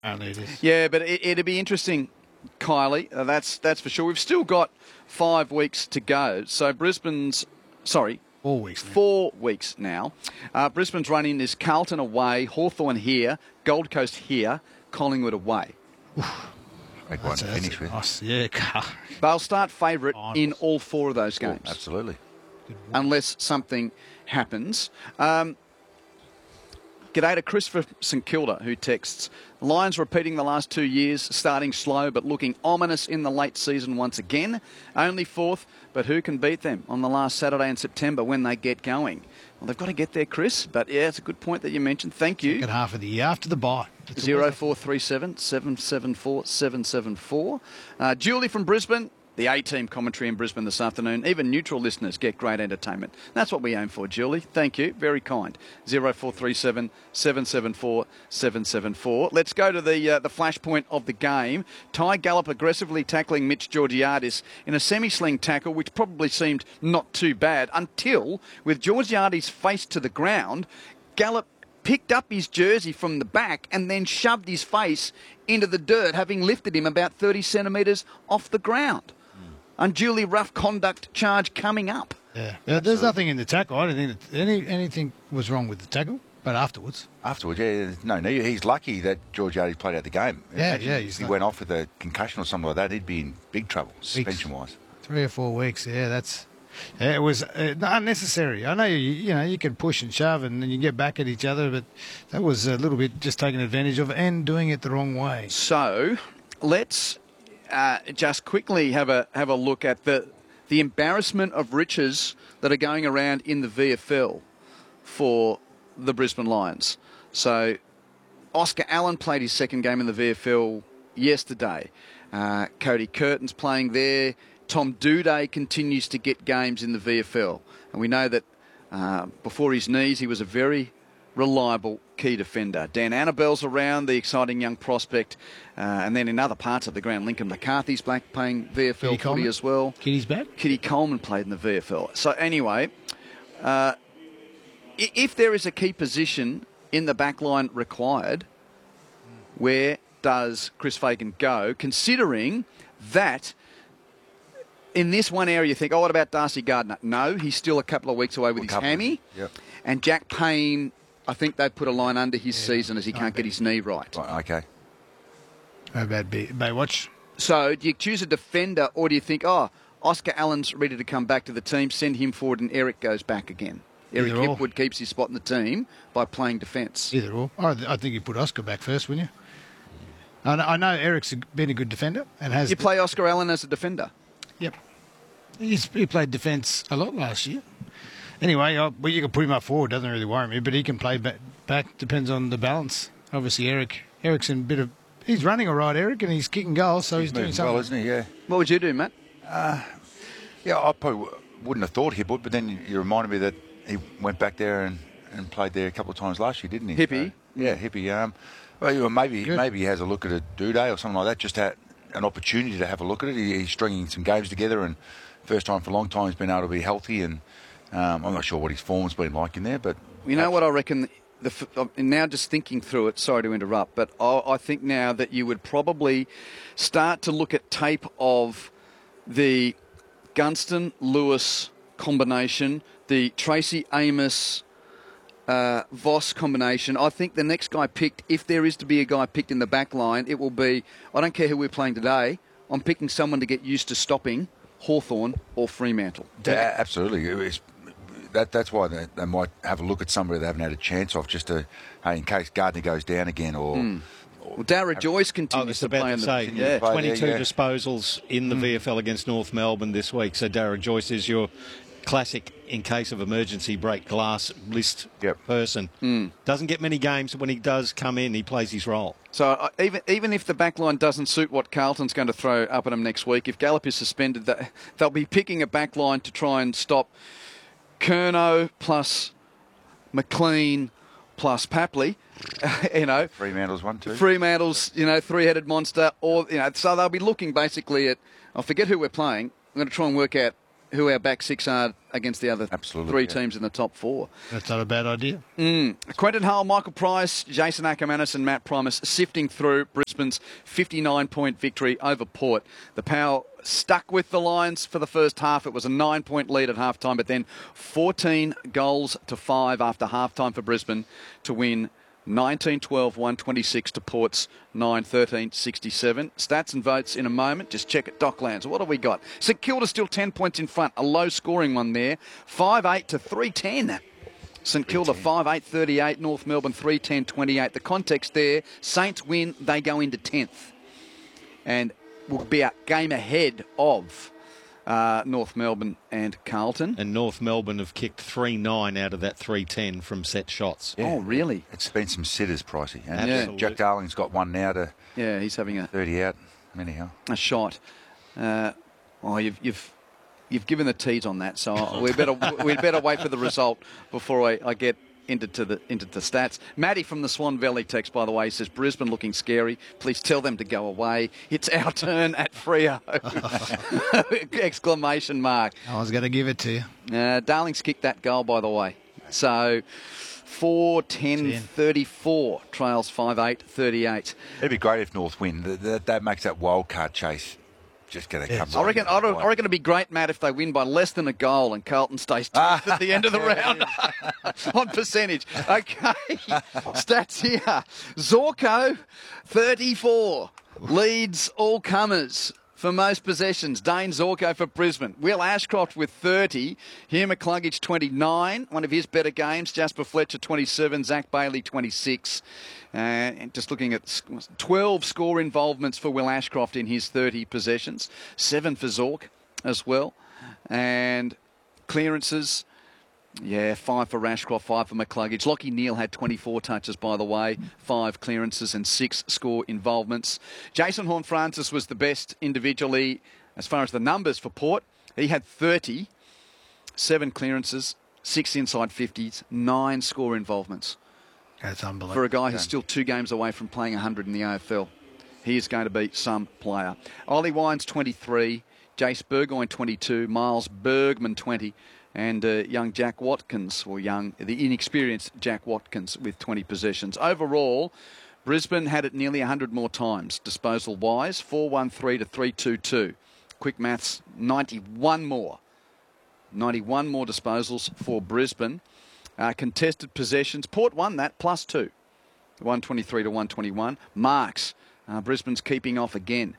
Only it is. Yeah, but it'd be interesting, Kylie. That's for sure. We've still got 5 weeks to go. So Brisbane's... Sorry. 4 weeks now. 4 weeks now. Brisbane's running is Carlton away, Hawthorn here, Gold Coast here, Collingwood away. Make one to finish with. Nice. Yeah. They'll start favourite in all 4 of those games. Absolutely. Unless something happens. G'day to Chris from St Kilda, who texts, Lions repeating the last 2 years, starting slow but looking ominous in the late season once again. Only 4th, but who can beat them on the last Saturday in September when they get going? Well, they've got to get there, Chris, but yeah, it's a good point that you mentioned. Thank you. Second half of the year after the bye. 0437 774 774. Julie from Brisbane. The A-team commentary in Brisbane this afternoon. Even neutral listeners get great entertainment. That's what we aim for, Julie. Thank you. Very kind. 0437 774 774. Let's go to the flashpoint of the game. Ty Gallup aggressively tackling Mitch Georgiadis in a semi-sling tackle, which probably seemed not too bad until, with Georgiadis face to the ground, Gallup picked up his jersey from the back and then shoved his face into the dirt, having lifted him about 30 centimetres off the ground. Unduly rough conduct charge coming up. Yeah, there's nothing in the tackle. I don't think that anything was wrong with the tackle, but afterwards. Afterwards, yeah, no, he's lucky that Georgiades played out the game. Yeah, Imagine if he went off with a concussion or something like that, he'd be in big trouble, suspension-wise. 3 or 4 weeks, it was unnecessary. I know you can push and shove and you get back at each other, but that was a little bit just taking advantage of and doing it the wrong way. So let's just quickly have a look at the embarrassment of riches that are going around in the VFL for the Brisbane Lions. So Oscar Allen played his second game in the VFL yesterday. Cody Curtin's playing there. Tom Doedee continues to get games in the VFL. And we know that before his knees, he was a very reliable key defender. Dan Annabelle's around, the exciting young prospect. And then in other parts of the ground, Lincoln McCarthy's back playing VFL footy as well. Kitty's back? Kitty Coleman played in the VFL. So anyway, if there is a key position in the back line required, where does Chris Fagan go, considering that in this one area you think, what about Darcy Gardner? No, he's still a couple of weeks away with his hammy. Yep. And Jack Payne, I think they've put a line under his season as he can't get his knee right. Okay. How about Baywatch? So do you choose a defender or do you think, Oscar Allen's ready to come back to the team, send him forward and Eric goes back again? Eric Hipwood keeps his spot in the team by playing defence. Either or. I think you put Oscar back first, wouldn't you? I know Eric's been a good defender and has. You play Oscar Allen as a defender? Yep. He played defence a lot last year. Anyway, you can put him up forward. Doesn't really worry me, but he can play back. Depends on the balance. Obviously, Eric's in a bit of. He's running all right, Eric, and he's kicking goals, so he's doing something. Well, isn't he? Yeah. What would you do, Matt? I probably wouldn't have thought Hipwood, but then you reminded me that he went back there and played there a couple of times last year, didn't he? Hippie. Hippie. Well, maybe he has a look at a Doedee or something like that, just an opportunity to have a look at it. He's stringing some games together, and first time for a long time he's been able to be healthy, and I'm not sure what his form's been like in there, but... You know what I reckon... now just thinking through it, sorry to interrupt, but I think now that you would probably start to look at tape of the Gunston-Lewis combination, the Tracy Amos... Voss combination. I think the next guy picked, if there is to be a guy picked in the back line, it will be, I don't care who we're playing today, I'm picking someone to get used to stopping Hawthorn or Fremantle. Yeah, absolutely. That's why they might have a look at somebody they haven't had a chance of, just to, in case Gardner goes down again or... Well, Darragh Joyce continues to play in the... 22 disposals in the VFL against North Melbourne this week, so Darragh Joyce is your classic in case of emergency break glass list person. Doesn't get many games, but when he does come in, he plays his role. So even if the back line doesn't suit what Carlton's going to throw up at him next week, if Gallup is suspended, they'll be picking a back line to try and stop Curnow plus McLean plus Papley. Fremantle's one too. Fremantle's, three-headed monster. So they'll be looking basically at, I forget who we're playing. I'm going to try and work out who our back six are against the other three teams in the top four. That's not a bad idea. Quentin Hull, Michael Price, Jason Ackermanis and Matt Primus sifting through Brisbane's 59-point victory over Port. The Power stuck with the Lions for the first half. It was a 9-point lead at halftime, but then 14 goals to 5 after halftime for Brisbane to win 19-12, 126 to Port's 9-13-67. Stats and votes in a moment. Just check at Docklands. What have we got? St Kilda still 10 points in front. A low-scoring one there. 5-8 to 3-10. St Kilda 5-8-38. North Melbourne 3-10-28. The context there, Saints win, they go into 10th. And will be a game ahead of North Melbourne and Carlton. And North Melbourne have kicked 3-9 out of that 3-10 from set shots. Yeah. Oh, really? It's been some sitters, Pricey. And Absolutely. Jack Darling's got one now to... Yeah, he's having a 30 out, anyhow. A shot. You've given the tease on that, so we'd better wait for the result before I get into the stats. Matty from the Swan Valley text, by the way, says Brisbane looking scary. Please tell them to go away. It's our turn at Freo! Exclamation mark. I was going to give it to you. Darling's kicked that goal, by the way. So 4-10-34 trails 5-8-38. It'd be great if North win. That makes that wild card chase just going to come. I reckon it'd be great, Matt, if they win by less than a goal and Carlton stays 10th at the end of the round on percentage. Okay, stats here. Zorko, 34, leads all comers for most possessions. Dane Zorko for Brisbane. Will Ashcroft with 30. Hugh McCluggage, 29. One of his better games. Jasper Fletcher, 27. Zach Bailey, 26. And just looking at 12 score involvements for Will Ashcroft in his 30 possessions. 7 for Zork as well. And clearances, 5 for Ashcroft, 5 for McCluggage. Lockie Neal had 24 touches, by the way, 5 clearances and 6 score involvements. Jason Horne-Francis was the best individually as far as the numbers for Port. He had 30, 7 clearances, 6 inside 50s, 9 score involvements. That's unbelievable. For a guy who's still 2 games away from playing 100 in the AFL. He is going to be some player. Ollie Wines, 23. Jace Burgoyne, 22. Miles Bergman, 20. And young Jack Watkins, the inexperienced Jack Watkins with 20 possessions. Overall, Brisbane had it nearly 100 more times, disposal-wise, 4-1-3 to 3-2-2. Quick maths, 91 more. 91 more disposals for Brisbane. Contested possessions, Port won that, +2. 123 to 121. Marks, Brisbane's keeping off again,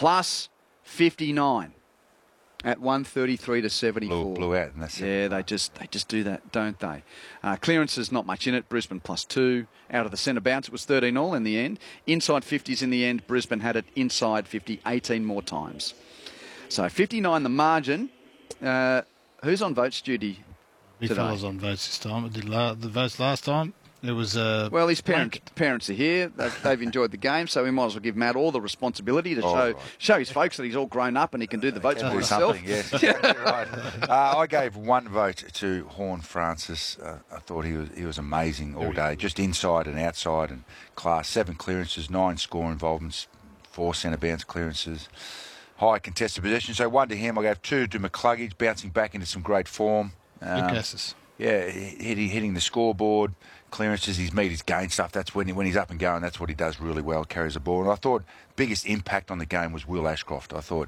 +59. At 133 to 74. Blew out. And that's it. They just do that, don't they? Clearances, not much in it. Brisbane +2. Out of the centre bounce, it was 13-all in the end. Inside 50s in the end. Brisbane had it inside 50 18 more times. So 59 the margin. Who's on votes duty Big today? fella's on votes this time. I did the votes last time. It was well, his parents are here. They've enjoyed the game, so we might as well give Matt all the responsibility to show his folks that he's all grown up and he can do the votes for himself. Yes, right. I gave 1 vote to Horne-Francis. I thought he was amazing all day, just inside and outside, and class. 7 clearances, 9 score involvements, 4 centre bounce clearances, high contested possession. So 1 to him. I gave 2 to McCluggage, bouncing back into some great form. good passes. Yeah, hitting the scoreboard. Clearances, his meet, his gain stuff, that's when he's up and going, that's what he does really well, carries the ball. And I thought biggest impact on the game was Will Ashcroft. I thought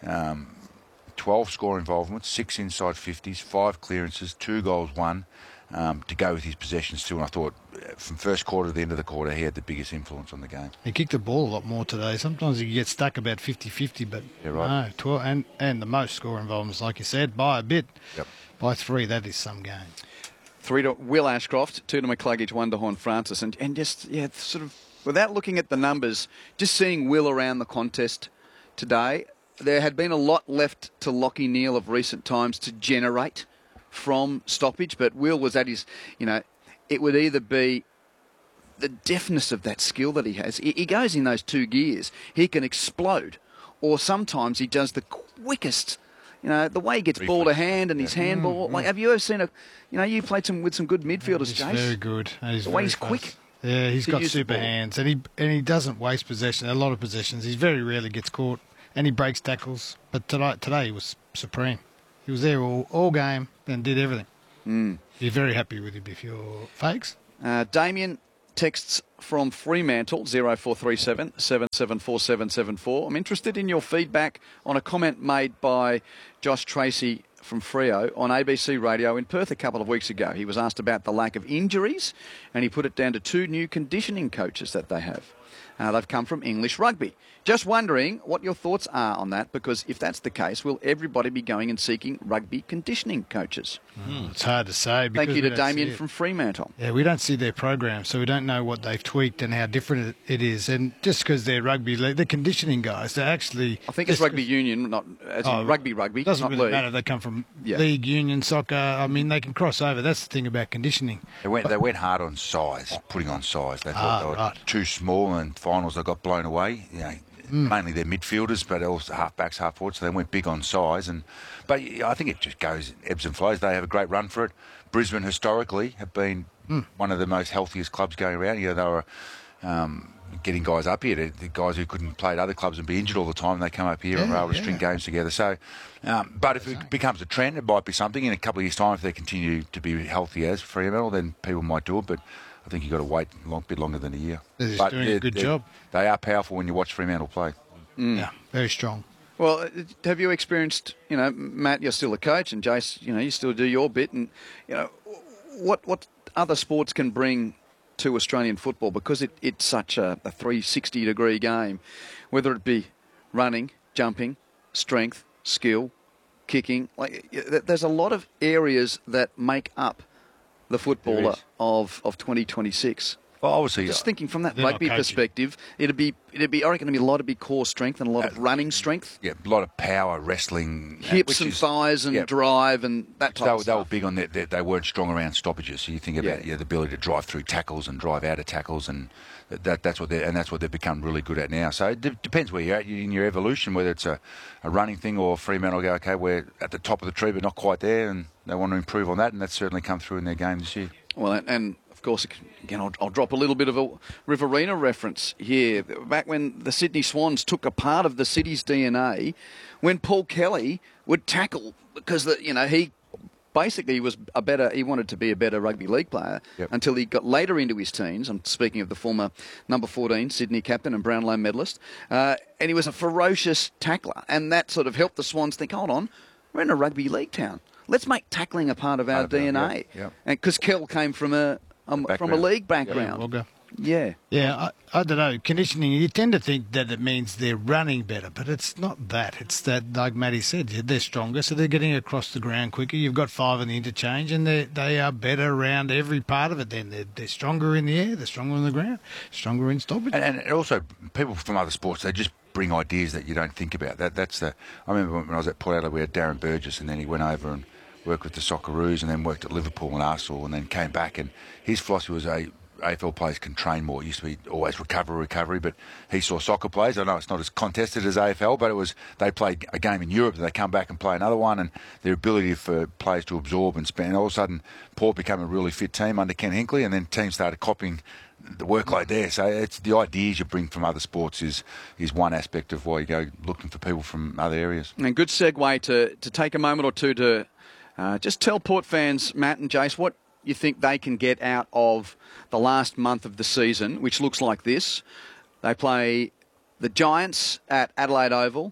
12 score involvements, 6 inside 50s, 5 clearances, 2 goals, 1 to go with his possessions too. And I thought from first quarter to the end of the quarter, he had the biggest influence on the game. He kicked the ball a lot more today. Sometimes he gets stuck about 50-50, but no, 12, and the most score involvements, like you said, by a bit. Yep. By 3, that is some game. 3 to Will Ashcroft, 2 to McCluggage, 1 to Horne-Francis. And just, sort of, without looking at the numbers, just seeing Will around the contest today, there had been a lot left to Lockie Neal of recent times to generate from stoppage, but Will was at his, it would either be the deftness of that skill that he has. He goes in those 2 gears. He can explode. Or sometimes he does the quickest. The way he gets ball to hand and his handball. Like, have you ever seen you played with some good midfielders, Jace? He's very good. The way he's quick. Yeah, he's got super hands, and he doesn't waste possession. A lot of possessions. He very rarely gets caught, and he breaks tackles. But today he was supreme. He was there all game and did everything. You're very happy with him if you're Fakes. Damien texts from Fremantle, 0437 774 774. I'm interested in your feedback on a comment made by Josh Tracy from Freo on ABC Radio in Perth a couple of weeks ago. He was asked about the lack of injuries, and he put it down to 2 new conditioning coaches that they have. They've come from English rugby. Just wondering what your thoughts are on that, because if that's the case, will everybody be going and seeking rugby conditioning coaches? It's hard to say. Thank you to Damien from Fremantle. Yeah, we don't see their program, so we don't know what they've tweaked and how different it is. And just because they're rugby league, they're conditioning guys. They're actually... I think it's rugby union, not rugby, doesn't not really league. matter. They come from league, union, soccer. I mean, they can cross over. That's the thing about conditioning. They went hard on size, putting on size. They thought they were too small, and finals they got blown away. You know, mainly their midfielders, but also half-backs, half-forwards, so they went big on size. But I think it just goes ebbs and flows. They have a great run for it. Brisbane historically have been one of the most healthiest clubs going around. You know, they were getting guys up here, the guys who couldn't play at other clubs and be injured all the time. They come up here and were able to string games together. So, but if it becomes a trend, it might be something. In a couple of years' time, if they continue to be healthy as Fremantle, then people might do it. But I think you've got to wait a bit longer than a year. They're just doing a good job. They are powerful when you watch Fremantle play. Yeah, very strong. Well, have you experienced, Matt, you're still a coach, and Jace, you still do your bit, and, what other sports can bring to Australian football, because it's such a 360-degree game, whether it be running, jumping, strength, skill, kicking. There's a lot of areas that make up the footballer of 2026. Well, obviously, just thinking from that rugby perspective, it'd be I reckon it'd be a lot of core strength and a lot of running strength. Yeah, a lot of power, wrestling, hips and thighs and drive and that type of stuff. They were big on that. They weren't strong around stoppages. So you think about the ability to drive through tackles and drive out of tackles, and that's what they've become really good at now. So it depends where you're at in your evolution, whether it's a running thing or Fremantle go, okay, we're at the top of the tree but not quite there, and they want to improve on that, and that's certainly come through in their game this year. Well, and of course, again, I'll drop a little bit of a Riverina reference here. Back when the Sydney Swans took a part of the city's DNA, when Paul Kelly would tackle, because he basically he wanted to be a better rugby league player until he got later into his teens. I'm speaking of the former number 14 Sydney captain and Brownlow medalist, and he was a ferocious tackler, and that sort of helped the Swans think, hold on, we're in a rugby league town. Let's make tackling a part of our DNA. And because Kell came from a league background. Yeah. I don't know. Conditioning, you tend to think that it means they're running better, but it's not that. It's that, like Matty said, they're stronger, so they're getting across the ground quicker. You've got 5 in the interchange, and they are better around every part of it then. They're stronger in the air, they're stronger on the ground, stronger in stoppage. And also, people from other sports, they just bring ideas that you don't think about. I remember when I was at Port Adelaide, we had Darren Burgess, and then he went over and worked with the Socceroos, and then worked at Liverpool and Arsenal, and then came back, and his philosophy was AFL players can train more. It used to be always recovery, but he saw soccer players. I know it's not as contested as AFL, but they played a game in Europe and they come back and play another one, and their ability for players to absorb and spend. All of a sudden, Port became a really fit team under Ken Hinkley, and then teams started copying the workload there. So it's the ideas you bring from other sports is one aspect of why you go looking for people from other areas. And good segue to take a moment or two to just tell Port fans, Matt and Jace, what you think they can get out of the last month of the season, which looks like this. They play the Giants at Adelaide Oval.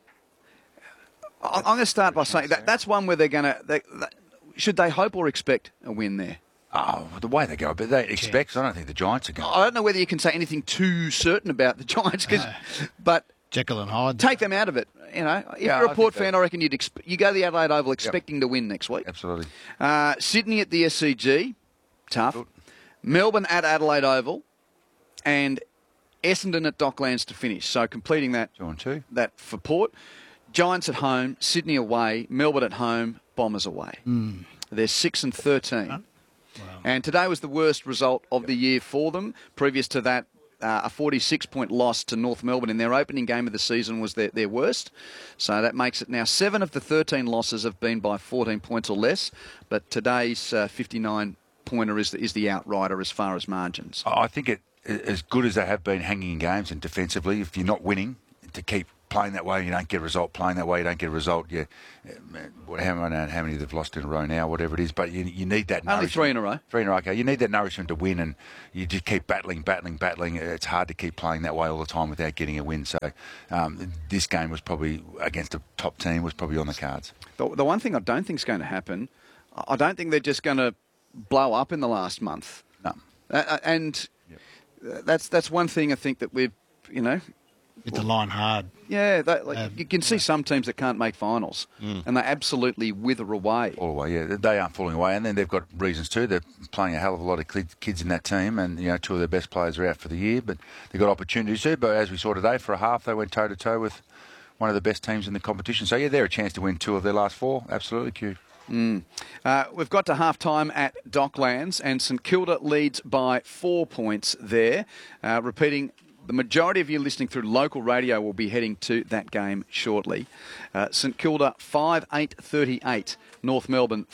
I'm going to start by saying that's one where they're going to... Should they hope or expect a win there? Oh, the way they go, but they expect. I don't think the Giants are going. I don't know whether you can say anything too certain about the Giants, but Jekyll and Hyde. Take them out of it. If you're a Port fan, I reckon you go to the Adelaide Oval expecting to win next week. Absolutely. Sydney at the SCG, tough. Good. Melbourne at Adelaide Oval, and Essendon at Docklands to finish. So completing that for Port. Giants at home, Sydney away, Melbourne at home, Bombers away. They're 6 and 13. Wow. And today was the worst result of the year for them. Previous to that, a 46-point loss to North Melbourne in their opening game of the season was their worst. So that makes it now 7 of the 13 losses have been by 14 points or less. But today's 59-pointer is the outrider as far as margins. I think as good as they have been hanging in games and defensively, if you're not winning, to keep playing that way, you don't get a result. Playing that way, you don't get a result. Yeah, how many they've lost in a row now, whatever it is. But you need that. Only 3 in a row. 3 in a row. Okay, you need that nourishment to win, and you just keep battling. It's hard to keep playing that way all the time without getting a win. So this game was probably against a top team was probably on the cards. The one thing I don't think is going to happen, I don't think they're just going to blow up in the last month. No. And that's one thing I think that we've, With the line hard. Yeah, you can see some teams that can't make finals, and they absolutely wither away. All away, yeah. They aren't falling away, and then they've got reasons too. They're playing a hell of a lot of kids in that team, and 2 of their best players are out for the year, but they've got opportunities too. But as we saw today, for a half, they went toe-to-toe with one of the best teams in the competition. So, yeah, they're a chance to win 2 of their last 4. Absolutely, Q. We've got to half-time at Docklands, and St Kilda leads by 4 points there. Repeating, the majority of you listening through local radio will be heading to that game shortly. St Kilda 5-8-38, North Melbourne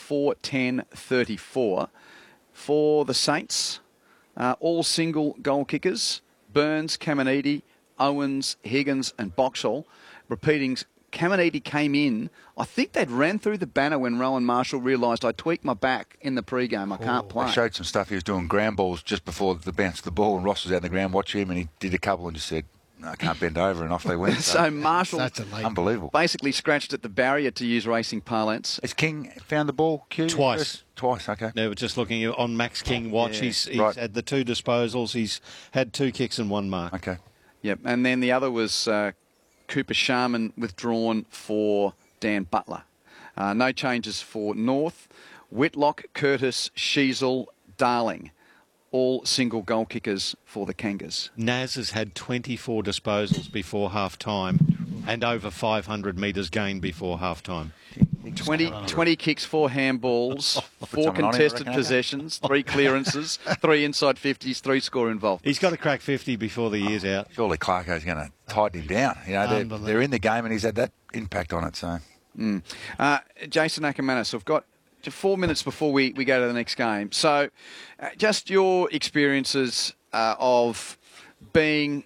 4-10-34. For the Saints, all single goal kickers, Burns, Caminiti, Owens, Higgins and Boxall. Repeating, Caminiti came in. I think they'd ran through the banner when Rowan Marshall realised I tweaked my back in the pre-game. I can't play. I showed some stuff. He was doing ground balls just before the bounce of the ball, and Ross was out in the ground watching him, and he did a couple and just said, "No, I can't bend over," and off they went. So Marshall, unbelievable, basically scratched at the barrier, to use racing parlance. Has King found the ball, Q? Twice, okay. No, but just looking on Max King watch, he's had the 2 disposals. He's had 2 kicks and 1 mark. Okay. Yep, and then the other was Cooper Sharman withdrawn for Dan Butler. No changes for North. Whitlock, Curtis, Sheasel, Darling. All single goal kickers for the Kangas. Naz has had 24 disposals before half-time and over 500 metres gained before half-time. 20 kicks, 4 handballs, 4 contested possessions, 3 clearances, 3 inside 50s, 3 score involved. He's got to crack 50 before the year's out. Surely Clarko's going to tighten him down. They're in the game, and he's had that impact on it. So, Jason Ackermanis, we've got 4 minutes before we go to the next game. So, just your experiences of being,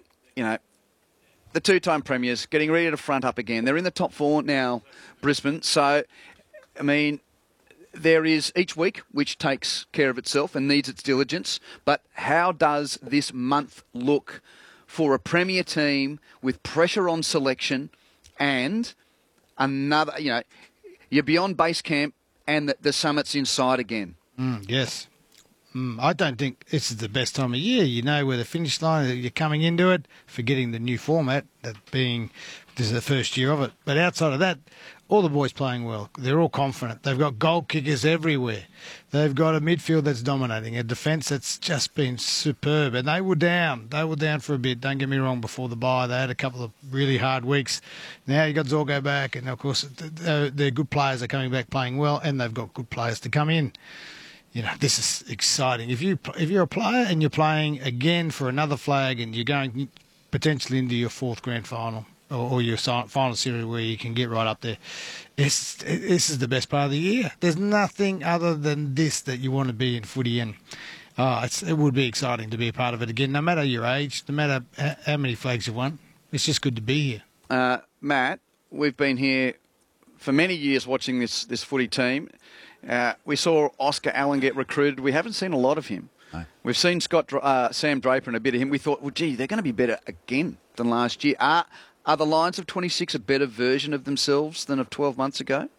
the 2-time premiers, getting ready to front up again. They're in the top 4 now, Brisbane. So, I mean, there is each week which takes care of itself and needs its diligence. But how does this month look for a premier team with pressure on selection and another, you're beyond base camp and the summit's inside again? Yes. I don't think this is the best time of year. You know where the finish line, you're coming into it, forgetting the new format, that being this is the first year of it. But outside of that, all the boys playing well. They're all confident. They've got goal kickers everywhere. They've got a midfield that's dominating, a defence that's just been superb. And they were down. They were down for a bit. Don't get me wrong, before the bye. They had a couple of really hard weeks. Now you've got Zorgo back, and, of course, their good players are coming back playing well, and they've got good players to come in. This is exciting. If you're a player and you're playing again for another flag and you're going potentially into your 4th grand final or your final series where you can get right up there, this is the best part of the year. There's nothing other than this that you want to be in footy in. It would be exciting to be a part of it again, no matter your age, no matter how many flags you've won. It's just good to be here. Matt, we've been here for many years watching this footy team. We saw Oscar Allen get recruited. We haven't seen a lot of him. No. We've seen Sam Draper and a bit of him. We thought, well, gee, they're going to be better again than last year. Are the Lions of 26 a better version of themselves than of 12 months ago?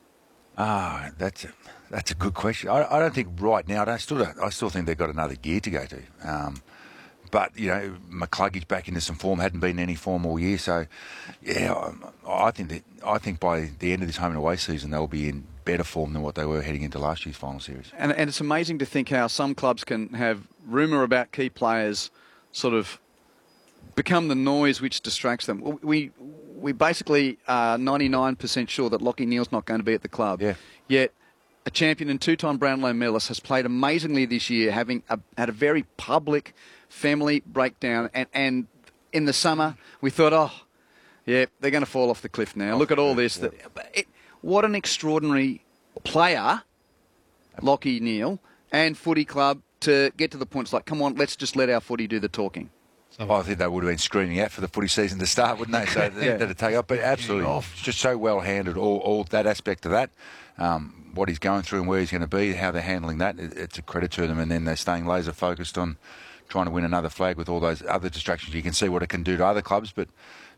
That's a good question. I don't think right now. I still think they've got another gear to go to. But, McCluggage back into some form, hadn't been in any form all year. So, yeah, I think by the end of this home and away season, they'll be in better form than what they were heading into last year's final series. And it's amazing to think how some clubs can have rumour about key players sort of become the noise which distracts them. We basically are 99% sure that Lachie Neale's not going to be at the club. Yeah. Yet a champion and 2-time Brownlow medalist has played amazingly this year, having had a very public family breakdown. And in the summer, we thought, they're going to fall off the cliff now. Look at all this. Yeah. What an extraordinary player, Lachie Neale, and footy club to get to the point. It's like, come on, let's just let our footy do the talking. So I think they would have been screaming out for the footy season to start, wouldn't they? So that'd take up. But absolutely, it's just so well handled. All that aspect of that, what he's going through and where he's going to be, how they're handling that, it's a credit to them. And then they're staying laser focused on trying to win another flag with all those other distractions. You can see what it can do to other clubs, but